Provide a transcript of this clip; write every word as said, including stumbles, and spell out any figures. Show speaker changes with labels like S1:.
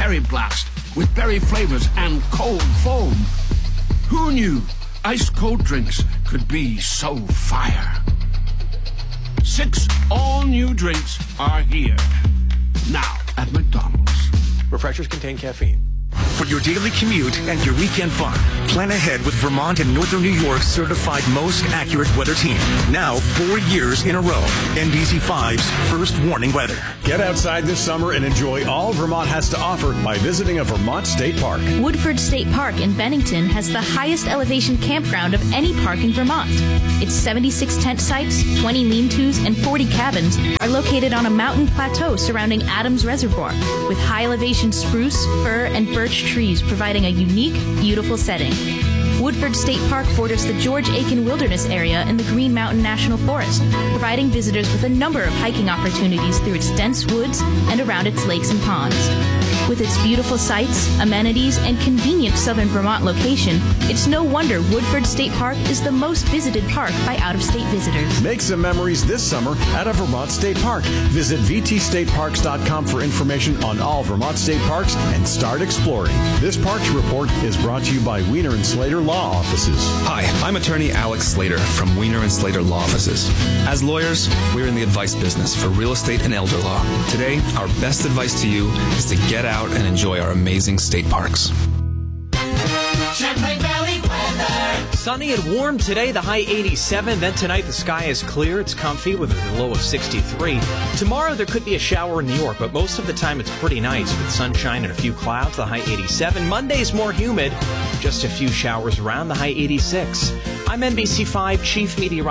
S1: Berry Blast with berry flavors and cold foam. Who knew ice cold drinks could be so fire? Six all-new drinks are here. Now at McDonald's.
S2: Refreshers contain caffeine.
S3: For your daily commute and your weekend fun, plan ahead with Vermont and Northern New York's certified most accurate weather team. Now, four years in a row. N B C five's First Warning Weather.
S4: Get outside this summer and enjoy all Vermont has to offer by visiting a Vermont state park.
S5: Woodford State Park in Bennington has the highest elevation campground of any park in Vermont. Its seventy-six tent sites, twenty lean-tos, and forty cabins are located on a mountain plateau surrounding Adams Reservoir, with high elevation spruce, fir, and birch trees providing a unique, beautiful setting. Woodford State Park borders the George Aiken Wilderness Area in the Green Mountain National Forest, providing visitors with a number of hiking opportunities through its dense woods and around its lakes and ponds. With its beautiful sights, amenities, and convenient southern Vermont location, it's no wonder Woodford State Park is the most visited park by out-of-state visitors.
S4: Make some memories this summer at a Vermont State Park. Visit v t state parks dot com for information on all Vermont state parks and start exploring. This Parks Report is brought to you by Wiener and Slater Law Offices.
S6: Hi, I'm attorney Alex Slater from Wiener and Slater Law Offices. As lawyers, we're in the advice business for real estate and elder law. Today, our best advice to you is to get out and enjoy our amazing state parks.
S7: Champlain Valley weather.
S2: Sunny and warm today, the high eighty-seven. Then tonight the sky is clear. It's comfy with a low of sixty-three. Tomorrow there could be a shower in New York, but most of the time it's pretty nice with sunshine and a few clouds, the high eighty-seven. Monday's more humid. Just a few showers around, the high eighty-six. I'm N B C five Chief Meteorologist